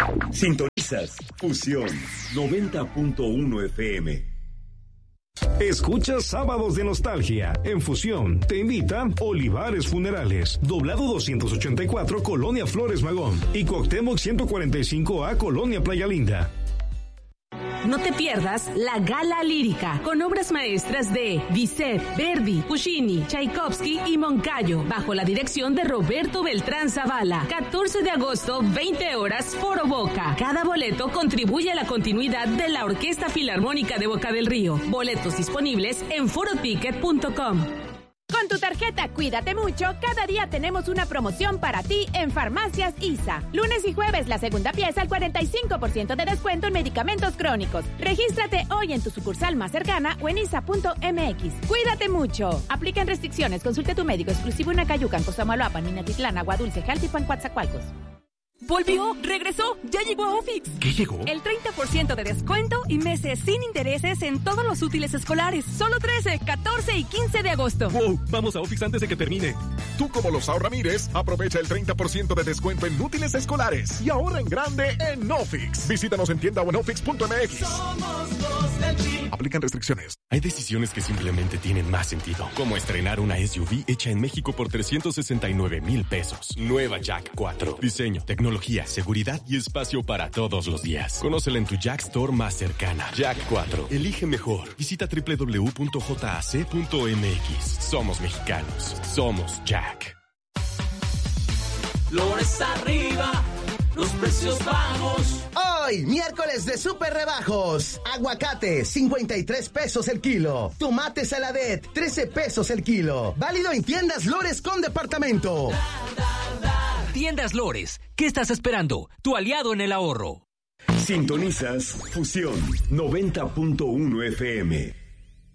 Sintonizas Fusión 90.1 FM. Escucha Sábados de Nostalgia. En Fusión te invita Olivares Funerales, Doblado 284, Colonia Flores Magón, y Cuauhtémoc 145A, Colonia Playa Linda. No te pierdas la Gala Lírica, con obras maestras de Bizet, Verdi, Puccini, Tchaikovsky y Moncayo, bajo la dirección de Roberto Beltrán Zavala. 14 de agosto, 20 horas, Foro Boca. Cada boleto contribuye a la continuidad de la Orquesta Filarmónica de Boca del Río. Boletos disponibles en foroticket.com. Con tu tarjeta Cuídate Mucho, cada día tenemos una promoción para ti en Farmacias ISA. Lunes y jueves, la segunda pieza al 45% de descuento en medicamentos crónicos. Regístrate hoy en tu sucursal más cercana o en isa.mx. Cuídate mucho. Aplican restricciones. Consulte tu médico exclusivo en Acayucan, Cosamaloapan, Minatitlán, Agua Dulce, Jaltipan, Coatzacoalcos. ¡Volvió! ¡Regresó! ¡Ya llegó a Ofix! ¿Qué llegó? El 30% de descuento y meses sin intereses en todos los útiles escolares. Solo 13, 14 y 15 de agosto. ¡Wow! Vamos a Ofix antes de que termine. Tú, como los Ramírez, aprovecha el 30% de descuento en útiles escolares y ahorra en grande en Ofix. Visítanos en tienda o en ofix.mx. Somos los del team. Aplican restricciones. Hay decisiones que simplemente tienen más sentido, como estrenar una SUV hecha en México por 369,000 pesos. Nueva Jack 4. Diseño, tecnología, seguridad y espacio para todos los días. Conócela en tu Jack Store más cercana. Jack 4. Elige mejor. Visita www.jac.mx. Somos mexicanos. Somos Jack. Flores arriba, los precios bajos. Hoy, miércoles de super rebajos. Aguacate, 53 pesos el kilo. Tomate Saladet, 13 pesos el kilo. Válido en tiendas Lores con departamento. Tiendas Lores, ¿qué estás esperando? Tu aliado en el ahorro. Sintonizas Fusión 90.1 FM.